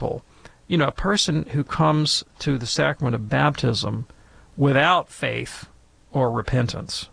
You know, a person who comes to the sacrament of baptism without faith or repentance,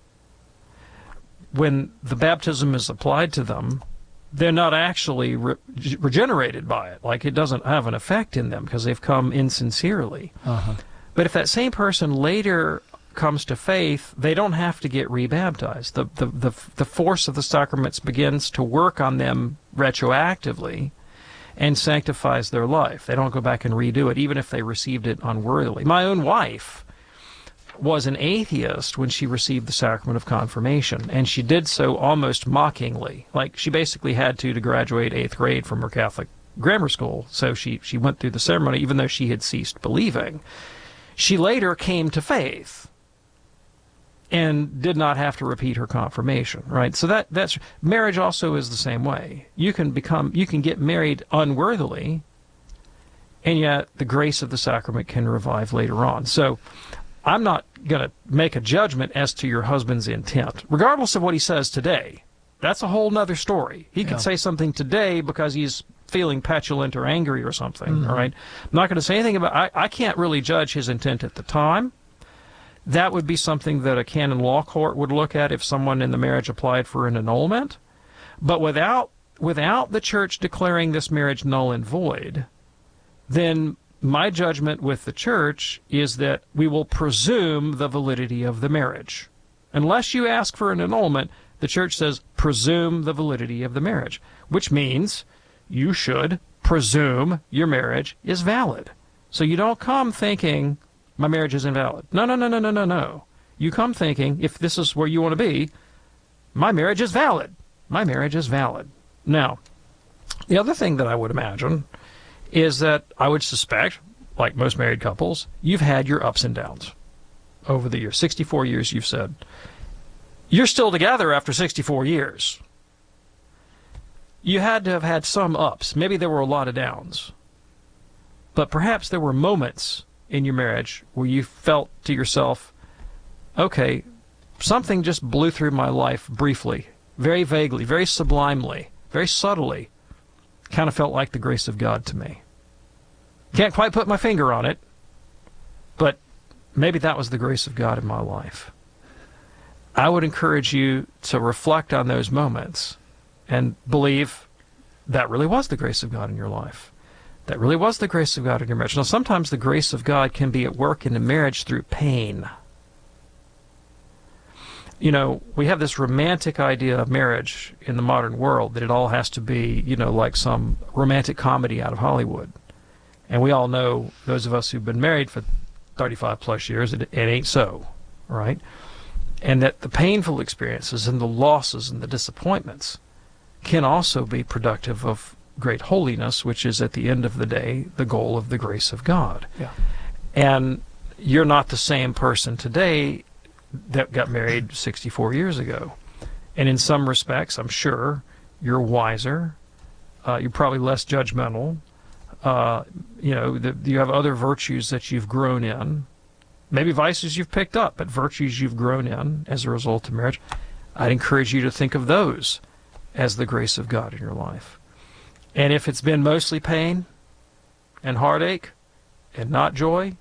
when the baptism is applied to them, they're not actually regenerated by it. Like, it doesn't have an effect in them because they've come insincerely. But if that same person later comes to faith, they don't have to get rebaptized. The force of the sacraments begins to work on them retroactively and sanctifies their life. They don't go back and redo it, even if they received it unworthily. My own wife was an atheist when she received the sacrament of confirmation, and she did so almost mockingly. Like, she basically had to graduate 8th grade from her Catholic grammar school, so she went through the ceremony even though she had ceased believing. She later came to faith and did not have to repeat her confirmation, right? So that's marriage also is the same way. You can get married unworthily, and yet the grace of the sacrament can revive later on. So I'm not going to make a judgment as to your husband's intent, regardless of what he says today. That's a whole nother story. He could say something today because he's feeling petulant or angry or something, all right? I'm not going to say anything about, I can't really judge his intent at the time. That would be something that a canon law court would look at if someone in the marriage applied for an annulment. But without the church declaring this marriage null and void, then my judgment with the church is that we will presume the validity of the marriage. Unless you ask for an annulment, the church says presume the validity of the marriage, which means you should presume your marriage is valid. So you don't come thinking my marriage is invalid. No. You come thinking, if this is where you want to be, my marriage is valid. My marriage is valid. Now, the other thing that I would imagine is that I would suspect, like most married couples, you've had your ups and downs over the years. 64 years, you've said. You're still together after 64 years. You had to have had some ups. Maybe there were a lot of downs. But perhaps there were moments in your marriage where you felt to yourself, okay, something just blew through my life briefly, very vaguely, very sublimely, very subtly. Kind of felt like the grace of God to me. Can't quite put my finger on it, but maybe that was the grace of God in my life. I would encourage you to reflect on those moments and believe that really was the grace of God in your life. That really was the grace of God in your marriage. Now, sometimes the grace of God can be at work in a marriage through pain. You know, we have this romantic idea of marriage in the modern world, that it all has to be, you know, like some romantic comedy out of Hollywood. And we all know, those of us who've been married for 35 plus years, it ain't so, right? And that the painful experiences and the losses and the disappointments can also be productive of great holiness, which is at the end of the day the goal of the grace of God. Yeah. And you're not the same person today that got married 64 years ago. And in some respects, I'm sure, you're wiser. You're probably less judgmental. You know, you have other virtues that you've grown in. Maybe vices you've picked up, but virtues you've grown in as a result of marriage. I'd encourage you to think of those as the grace of God in your life. And if it's been mostly pain and heartache and not joy,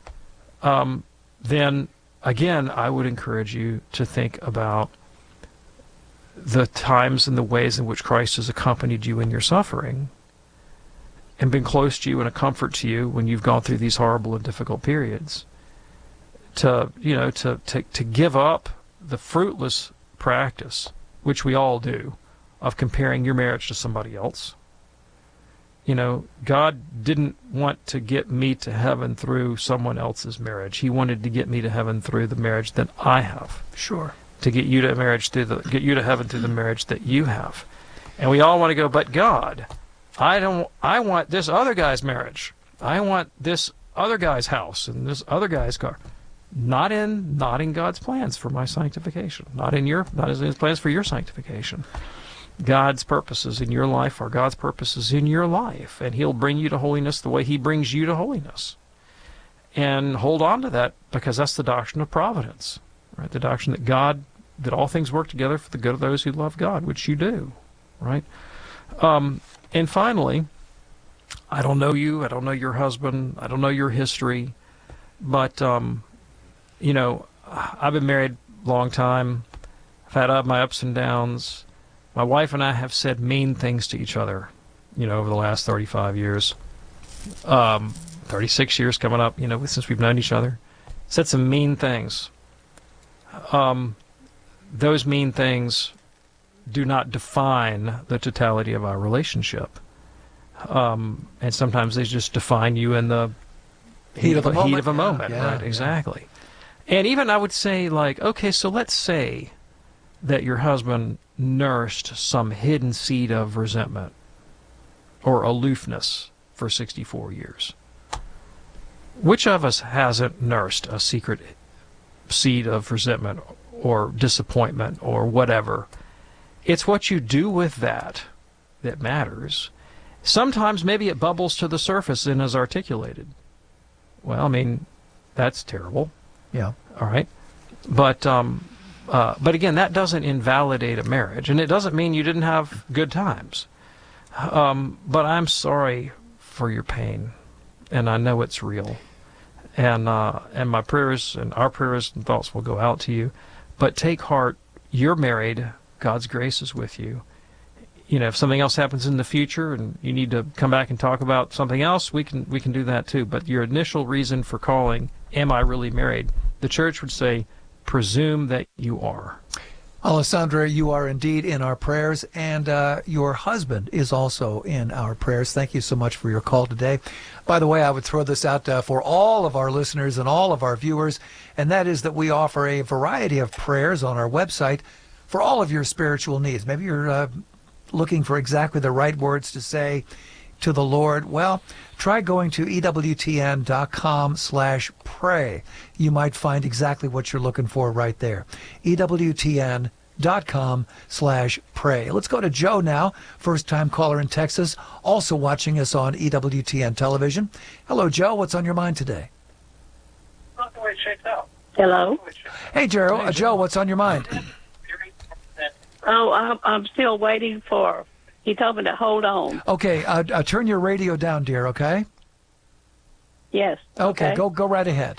then again, I would encourage you to think about the times and the ways in which Christ has accompanied you in your suffering and been close to you and a comfort to you when you've gone through these horrible and difficult periods. To give up the fruitless practice, which we all do, of comparing your marriage to somebody else. You know, God didn't want to get me to heaven through someone else's marriage. He wanted to get me to heaven through the marriage that I have. Sure. To get you to heaven through the marriage that you have. And we all want to go, but God, I want this other guy's marriage. I want this other guy's house and this other guy's car. Not in God's plans for my sanctification. Not in his plans for your sanctification. God's purposes in your life are God's purposes in your life, and He'll bring you to holiness the way He brings you to holiness. And hold on to that, because that's the doctrine of providence, right? The doctrine that all things work together for the good of those who love God, which you do, right? And finally, I don't know you. I don't know your husband. I don't know your history. But, you know, I've been married a long time. I've had my ups and downs. My wife and I have said mean things to each other, you know, over the last 35 years. 36 years coming up, you know, since we've known each other. Said some mean things. Those mean things do not define the totality of our relationship. And sometimes they just define you in the heat of a moment. Yeah, right? Exactly. And even I would say, like, okay, so let's say that your husband nursed some hidden seed of resentment or aloofness for 64 years. Which of us hasn't nursed a secret seed of resentment or disappointment or whatever? It's what you do with that that matters. Sometimes maybe it bubbles to the surface and is articulated. Well, I mean, that's terrible. Yeah. All right. But again, that doesn't invalidate a marriage, and it doesn't mean you didn't have good times. But I'm sorry for your pain, and I know it's real. And my prayers and our prayers and thoughts will go out to you. But take heart, you're married. God's grace is with you. You know, if something else happens in the future and you need to come back and talk about something else, we can do that too. But your initial reason for calling, am I really married? The church would say, presume that you are. Alessandra, you are indeed in our prayers, and your husband is also in our prayers. Thank you so much for your call today. By the way, I would throw this out for all of our listeners and all of our viewers, and that is that we offer a variety of prayers on our website for all of your spiritual needs. Maybe you're looking for exactly the right words to say to the Lord. Well, try going to EWTN.com/pray. You might find exactly what you're looking for right there. EWTN.com/pray. Let's go to Joe now, first-time caller in Texas, also watching us on EWTN television. Hello, Joe. What's on your mind today? Hello. Hey, Joe, what's on your mind? Oh, I'm still waiting for. He told me to hold on. Okay, turn your radio down, dear. Okay. Yes. Okay. Go right ahead.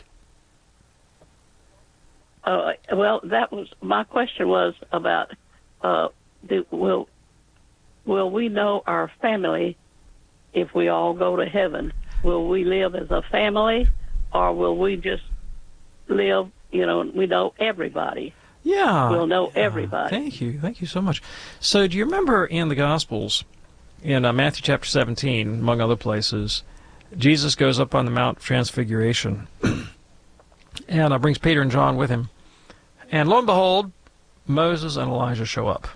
Well, that was my question. Was about will we know our family if we all go to heaven? Will we live as a family, or will we just live? You know, we know everybody. Yeah. We'll know everybody. Thank you. Thank you so much. So do you remember in the Gospels, in Matthew chapter 17, among other places, Jesus goes up on the Mount of Transfiguration and brings Peter and John with him. And lo and behold, Moses and Elijah show up.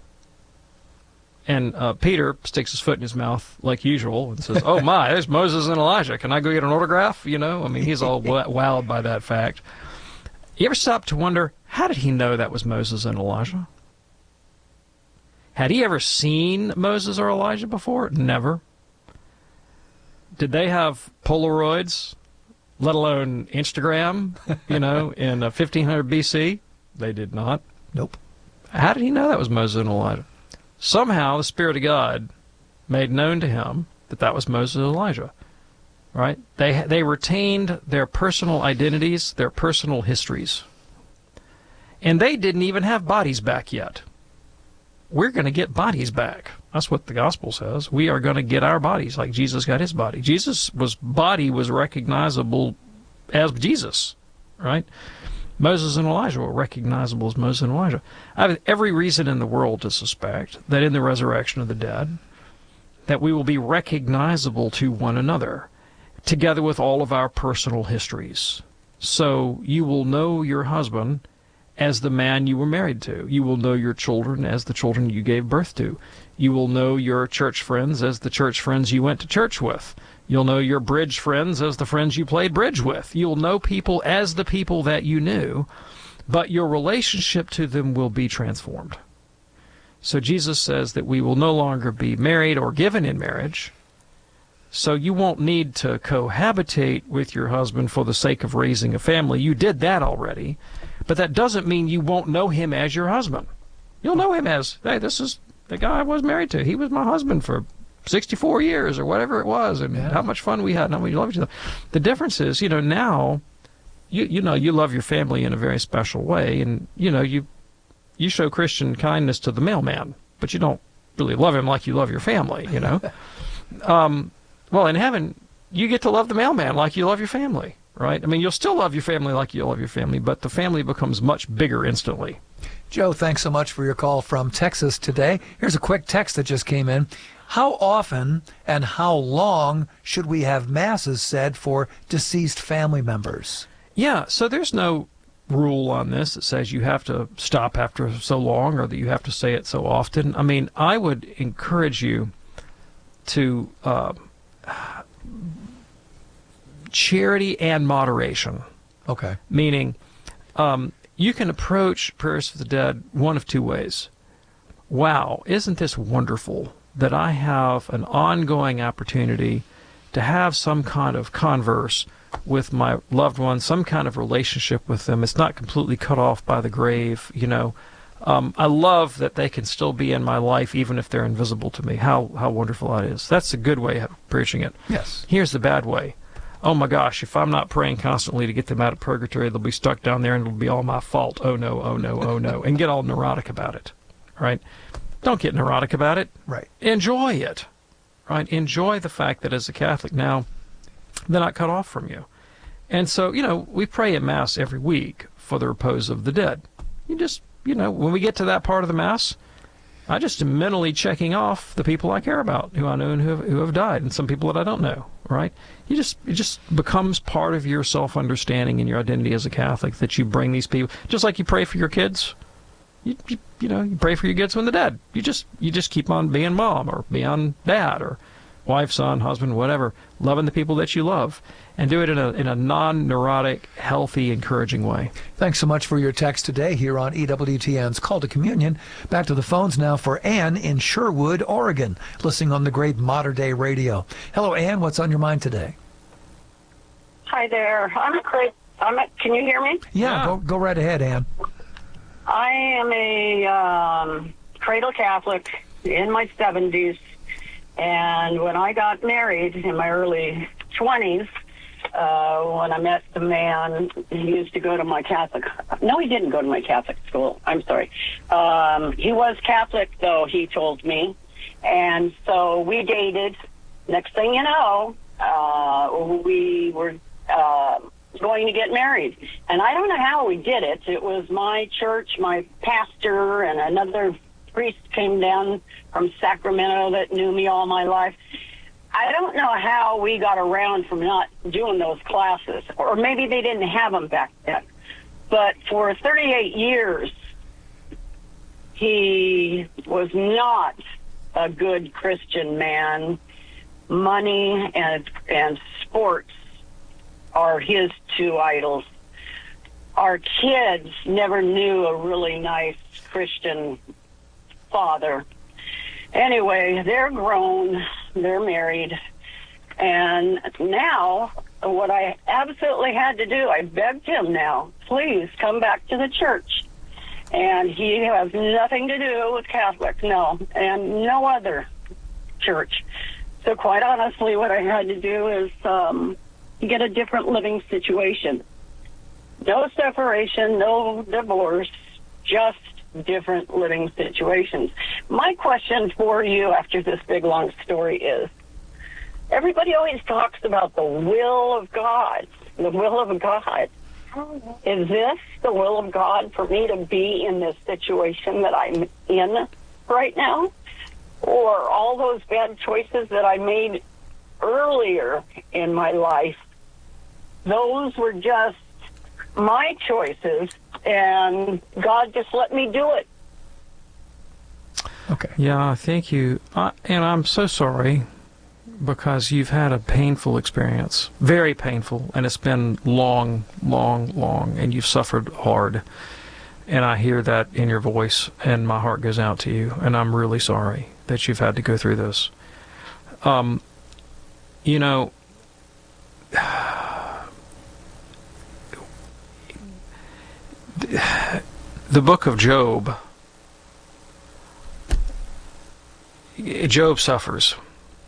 And Peter sticks his foot in his mouth like usual and says, oh my, there's Moses and Elijah. Can I go get an autograph? You know, I mean, he's all wowed by that fact. You ever stop to wonder, how did he know that was Moses and Elijah? Had he ever seen Moses or Elijah before? Never. Did they have Polaroids, let alone Instagram, you know, in 1500 BC? They did not. Nope. How did he know that was Moses and Elijah? Somehow the Spirit of God made known to him that that was Moses and Elijah. Right? They retained their personal identities, their personal histories. And they didn't even have bodies back yet. We're going to get bodies back. That's what the gospel says. We are going to get our bodies like Jesus got his body. Jesus' body was recognizable as Jesus, right? Moses and Elijah were recognizable as Moses and Elijah. I have every reason in the world to suspect that in the resurrection of the dead, that we will be recognizable to one another, together with all of our personal histories. So you will know your husband as the man you were married to. You will know your children as the children you gave birth to. You will know your church friends as the church friends you went to church with. You'll know your bridge friends as the friends you played bridge with. You'll know people as the people that you knew, but your relationship to them will be transformed. So Jesus says that we will no longer be married or given in marriage. So you won't need to cohabitate with your husband for the sake of raising a family. You did that already. But that doesn't mean you won't know him as your husband. You'll know him as, hey, this is the guy I was married to. He was my husband for 64 years or whatever it was, and how much fun we had and how much we loved each other. The difference is, now, you love your family in a very special way, and, you show Christian kindness to the mailman, but you don't really love him like you love your family, Well, in heaven, you get to love the mailman like you love your family, right? I mean, you'll still love your family like you love your family, but the family becomes much bigger instantly. Joe, thanks so much for your call from Texas today. Here's a quick text that just came in. How often and how long should we have masses said for deceased family members? Yeah, so there's no rule on this that says you have to stop after so long or that you have to say it so often. I mean, I would encourage you to charity and moderation. Okay. Meaning, you can approach prayers for the dead one of two ways. Wow, isn't this wonderful that I have an ongoing opportunity to have some kind of converse with my loved ones, some kind of relationship with them. It's not completely cut off by the grave, I love that they can still be in my life even if they're invisible to me. How wonderful that is. That's a good way of preaching it. Yes. Here's the bad way. Oh my gosh, if I'm not praying constantly to get them out of purgatory, they'll be stuck down there and it'll be all my fault. Oh no, oh no, oh no. And get all neurotic about it. Right? Don't get neurotic about it. Right. Enjoy it. Right? Enjoy the fact that as a Catholic now, they're not cut off from you. And so, we pray at Mass every week for the repose of the dead. You just, when we get to that part of the Mass, I just am mentally checking off the people I care about, who I know and who have died, and some people that I don't know, right? It just becomes part of your self-understanding and your identity as a Catholic that you bring these people, just like you pray for your kids. You pray for your kids when they're dead. You just keep on being mom or being dad or wife, son, husband, whatever, loving the people that you love, and do it in a non-neurotic, healthy, encouraging way. Thanks so much for your text today here on EWTN's Call to Communion. Back to the phones now for Ann in Sherwood, Oregon, listening on the great Modern Day Radio. Hello, Ann. What's on your mind today? Hi there. Can you hear me? Yeah. Go right ahead, Ann. I am a cradle Catholic in my 70s. And when I got married in my early 20s, when I met the man, he used to go to my Catholic. No, he didn't go to my Catholic school. I'm sorry. He was Catholic, though, he told me. And so we dated. Next thing you know, we were going to get married. And I don't know how we did it. It was my church, my pastor, and another priest came down from Sacramento that knew me all my life. I don't know how we got around from not doing those classes, or maybe they didn't have them back then. But for 38 years, he was not a good Christian man. Money and sports are his two idols. Our kids never knew a really nice Christian father. Anyway, they're grown, they're married, and now what I absolutely had to do, I begged him now, please come back to the church. And he has nothing to do with Catholic, no, and no other church. So quite honestly, what I had to do is get a different living situation. No separation, no divorce, just different living situations. My question for you after this big long story is, everybody always talks about the will of God. The will of God. Is this the will of God for me to be in this situation that I'm in right now? Or all those bad choices that I made earlier in my life, those were just my choices, and God just let me do it. Okay. Yeah, thank you. And I'm so sorry, because you've had a painful experience, very painful, and it's been long, and you've suffered hard. And I hear that in your voice, and my heart goes out to you, and I'm really sorry that you've had to go through this. The book of Job suffers,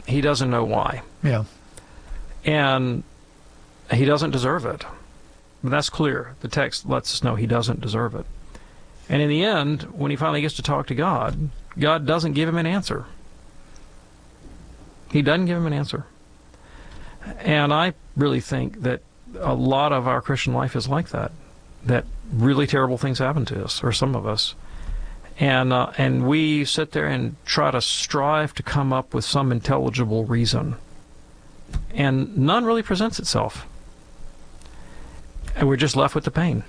he doesn't know why. Yeah. And he doesn't deserve it. But that's clear. The text lets us know he doesn't deserve it. And in the end, when he finally gets to talk to God, God doesn't give him an answer. He doesn't give him an answer. And I really think that a lot of our Christian life is like that, that really terrible things happen to us, or some of us. And we sit there and try to strive to come up with some intelligible reason. And none really presents itself. And we're just left with the pain.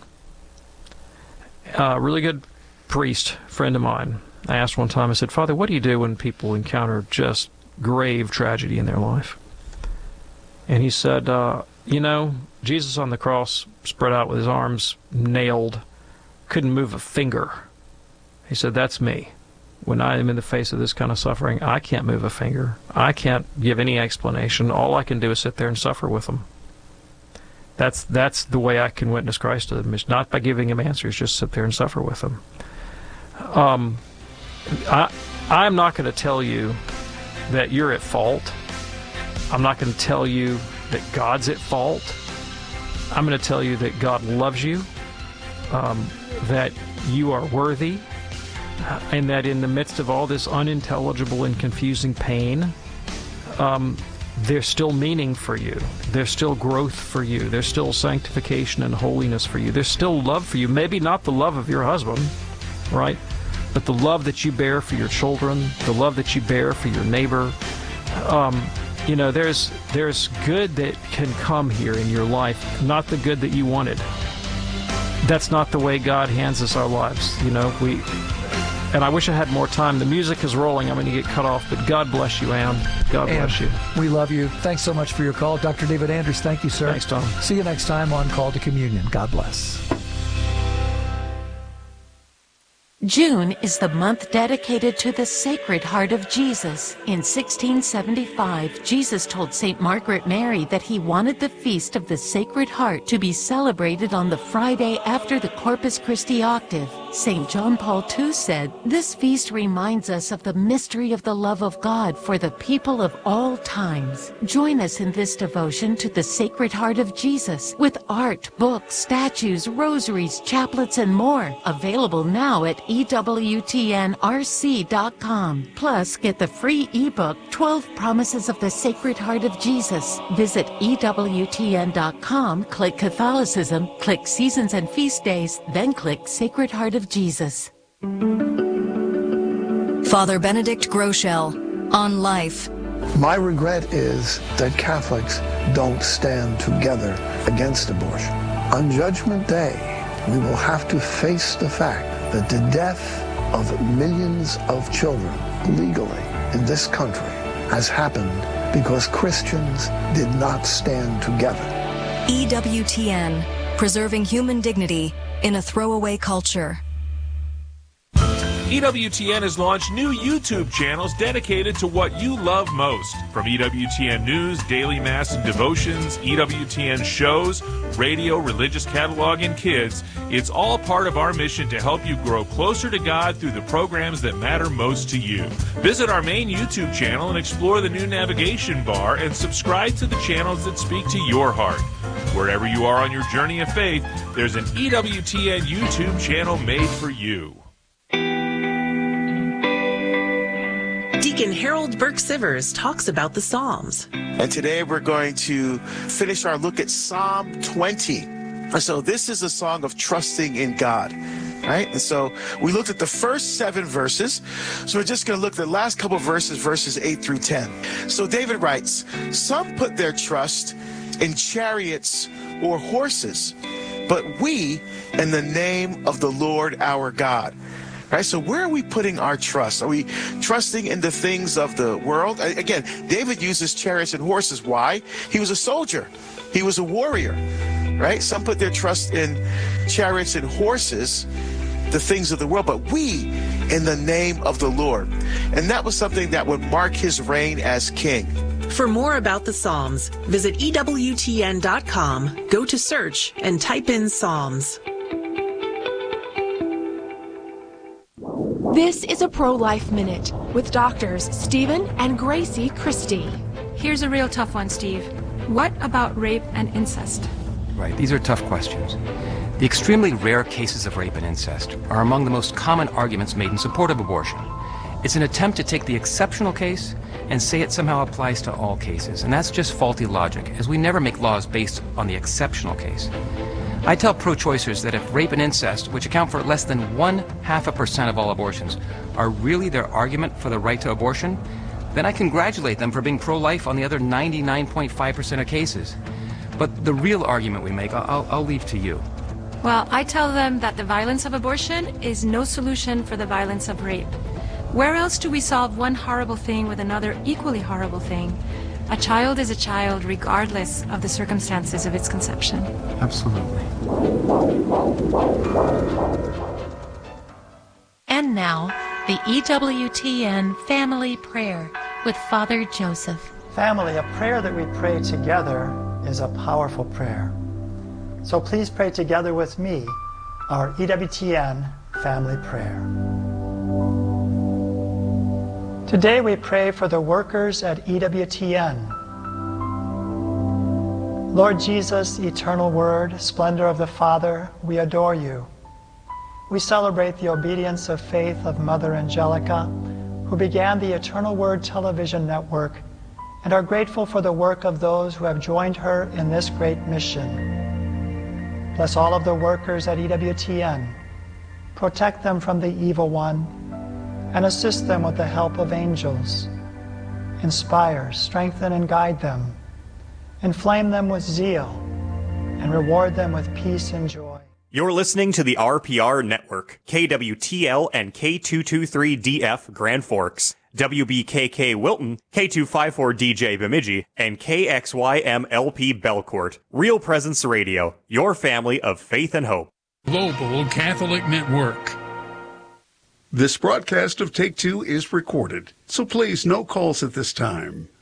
A really good priest friend of mine, I asked one time, I said, Father, what do you do when people encounter just grave tragedy in their life? And he said, Jesus on the cross, spread out with his arms nailed, couldn't move a finger. He said, that's me. When I am in the face of this kind of suffering, I can't move a finger. I can't give any explanation. All I can do is sit there and suffer with them. That's the way I can witness Christ to them. It's not by giving him answers, just sit there and suffer with them. I'm not going to tell you that you're at fault. I'm not going to tell you that God's at fault. I'm going to tell you that God loves you, that you are worthy, and that in the midst of all this unintelligible and confusing pain, there's still meaning for you. There's still growth for you. There's still sanctification and holiness for you. There's still love for you. Maybe not the love of your husband, right? But the love that you bear for your children, the love that you bear for your neighbor. There's good that can come here in your life, not the good that you wanted. That's not the way God hands us our lives. And I wish I had more time. The music is rolling. I'm going to get cut off. But God bless you, Ann. God bless you. We love you. Thanks so much for your call. Dr. David Anders, thank you, sir. Thanks, Tom. See you next time on Call to Communion. God bless. June is the month dedicated to the Sacred Heart of Jesus. In 1675, Jesus told St. Margaret Mary that he wanted the Feast of the Sacred Heart to be celebrated on the Friday after the Corpus Christi octave. St. John Paul II said, "This feast reminds us of the mystery of the love of God for the people of all times." Join us in this devotion to the Sacred Heart of Jesus with art, books, statues, rosaries, chaplets, and more. Available now at EWTNRC.com. Plus, get the free ebook, 12 Promises of the Sacred Heart of Jesus. Visit EWTN.com, click Catholicism, click Seasons and Feast Days, then click Sacred Heart of Jesus. Father Benedict Groeschel, on life. My regret is that Catholics don't stand together against abortion. On Judgment Day, we will have to face the fact that the death of millions of children legally in this country has happened because Christians did not stand together. EWTN, preserving human dignity in a throwaway culture. EWTN has launched new YouTube channels dedicated to what you love most. From EWTN News, Daily Mass and Devotions, EWTN shows, radio, religious catalog, and kids, it's all part of our mission to help you grow closer to God through the programs that matter most to you. Visit our main YouTube channel and explore the new navigation bar and subscribe to the channels that speak to your heart. Wherever you are on your journey of faith, there's an EWTN YouTube channel made for you. Deacon Harold Burke-Sivers talks about the Psalms. And today we're going to finish our look at Psalm 20. And so this is a song of trusting in God, right? And so we looked at the first 7 verses. So we're just going to look at the last couple of verses 8 through 10. So David writes, "Some put their trust in chariots or horses, but we in the name of the Lord our God." Right? So where are we putting our trust? Are we trusting in the things of the world? Again, David uses chariots and horses. Why? He was a soldier. He was a warrior. Right? Some put their trust in chariots and horses, the things of the world, but we in the name of the Lord. And that was something that would mark his reign as king. For more about the Psalms, visit EWTN.com, go to search, and type in Psalms. This is a Pro-Life Minute with doctors Stephen and Gracie Christie. Here's a real tough one, Steve. What about rape and incest? Right, these are tough questions. The extremely rare cases of rape and incest are among the most common arguments made in support of abortion. It's an attempt to take the exceptional case and say it somehow applies to all cases, and that's just faulty logic, as we never make laws based on the exceptional case. I tell pro-choicers that if rape and incest, which account for less than 0.5% of all abortions, are really their argument for the right to abortion, then I congratulate them for being pro-life on the other 99.5% of cases. But the real argument we make, I'll leave to you. Well, I tell them that the violence of abortion is no solution for the violence of rape. Where else do we solve one horrible thing with another equally horrible thing? A child is a child regardless of the circumstances of its conception. Absolutely. And now, the EWTN Family Prayer with Father Joseph. Family, a prayer that we pray together is a powerful prayer. So please pray together with me our EWTN Family Prayer. Today we pray for the workers at EWTN. Lord Jesus, eternal Word, splendor of the Father, we adore you. We celebrate the obedience of faith of Mother Angelica, who began the Eternal Word television network, and are grateful for the work of those who have joined her in this great mission. Bless all of the workers at EWTN. Protect them from the evil one, and assist them with the help of angels. Inspire, strengthen, and guide them. Inflame them with zeal, and reward them with peace and joy. You're listening to the RPR Network, KWTL and K223DF Grand Forks, WBKK Wilton, K254DJ Bemidji, and KXYMLP Belcourt. Real Presence Radio, your family of faith and hope. Global Catholic Network. This broadcast of Take Two is recorded, so please no calls at this time.